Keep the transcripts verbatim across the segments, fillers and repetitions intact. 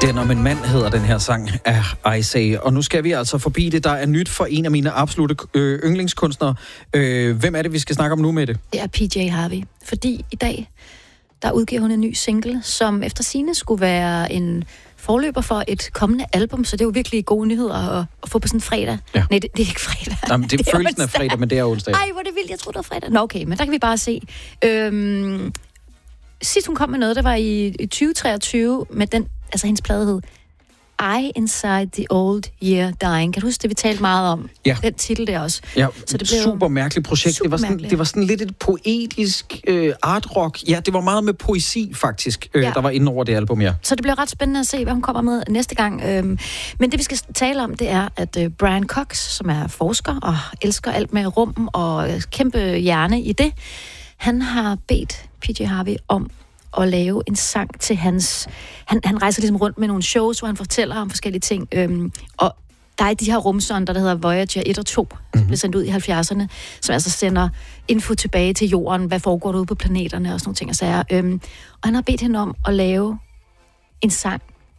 Den om en mand hedder den her sang af Isay. Og nu skal vi altså forbi det, der er nyt for en af mine absolutte øh, yndlingskunstnere. Øh, hvem er det, vi skal snakke om nu med det? Det er P J Harvey. Fordi i dag, der udgiver hun en ny single, som efter sigende skulle være en forløber for et kommende album. Så det er jo virkelig gode nyheder at, at få på sådan en fredag. Ja. Nej, det, det er ikke fredag. Jamen, det er følelsen af fredag, men det er onsdag. Ej, hvor er det vildt. Jeg troede, det var fredag. Nå, okay, men der kan vi bare se. Øhm, sidst hun kom med noget, der var i, i tyve treogtyve med den, altså hendes plade hed I Inside the Old Year Dying. Kan du huske det, vi talte meget om? Ja. Den titel der også. Ja, så det blev super mærkeligt projekt. Super det, var sådan, mærkeligt. det var sådan lidt et poetisk øh, art rock. Ja, det var meget med poesi, faktisk, øh, ja. der var inde over det album, ja. Så det bliver ret spændende at se, hvad hun kommer med næste gang. Øhm, men det, vi skal tale om, det er, at øh, Brian Cox, som er forsker og elsker alt med rum og øh, kæmpe hjerne i det, han har bedt P J Harvey om at lave en sang til hans... Han, han rejser ligesom rundt med nogle shows, hvor han fortæller om forskellige ting. Øhm, og der er de her rumsonder, der hedder Voyager et og to, mm-hmm. som blev sendt ud i halvfjerdserne, som altså sender info tilbage til jorden, hvad foregår der ude på planeterne og sådan nogle ting og sager. Øhm, og han har bedt hende om at lave en sang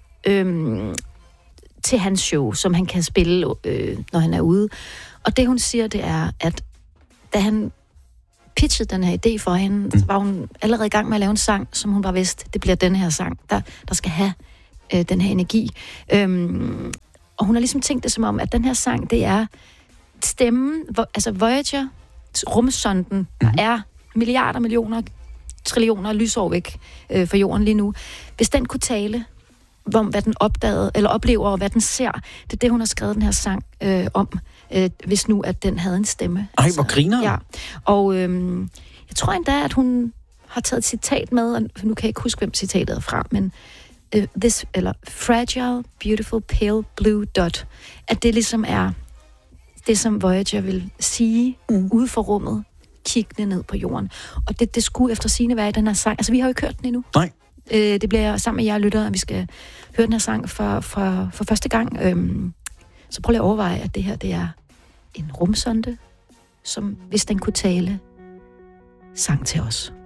øhm, til hans show, som han kan spille, øh, når han er ude. Og det, hun siger, det er, at da han pitchede den her idé for hende, mm. så var hun allerede i gang med at lave en sang, som hun bare vidste, det bliver den her sang, der, der skal have øh, den her energi. Øhm, og hun har ligesom tænkt det som om, at den her sang, det er stemmen, hvor, altså Voyager, rumsonden, mm. der er milliarder, millioner, trillioner lysår væk øh, fra jorden lige nu. Hvis den kunne tale om, hvad den opdagede, eller oplever, og hvad den ser, det er det, hun har skrevet den her sang øh, om, øh, hvis nu, at den havde en stemme. Ej, hvor griner. Ja, og øh, jeg tror endda, at hun har taget et citat med, og nu kan jeg ikke huske, hvem citatet er fra, men uh, this, eller fragile, beautiful, pale blue dot, at det ligesom er det, som Voyager vil sige mm. ude for rummet, kiggende ned på jorden. Og det, det skulle efter sigende være i den her sang. Altså, vi har jo ikke hørt den endnu. Nej. Øh, det bliver sammen med jer lyttere, at vi skal høre den her sang for, for, for første gang. Øhm, så prøv lige at overveje, at det her, det er en rumsonde, som, hvis den kunne tale, sang til os.